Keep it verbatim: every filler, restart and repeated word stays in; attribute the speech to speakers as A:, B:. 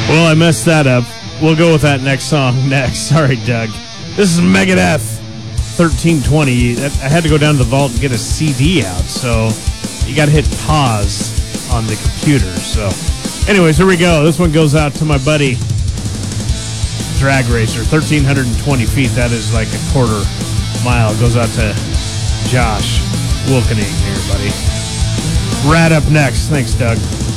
A: Well, I messed that up. We'll go with that next song next. Sorry, Doug. This is Megadeth, thirteen twenty. I had to go down to the vault and get a C D out, so you got to hit pause on the computer. So, anyways, here we go. This one goes out to my buddy, Drag Racer, one thousand three hundred twenty feet. That is like a quarter mile. It goes out to Josh Wilkening here, buddy. Rat up next. Thanks, Doug.